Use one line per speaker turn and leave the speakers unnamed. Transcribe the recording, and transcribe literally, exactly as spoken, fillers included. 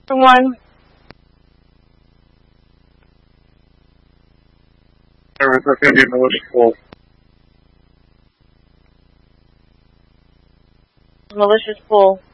One.
Service, that's going to be malicious pull.
Malicious pull.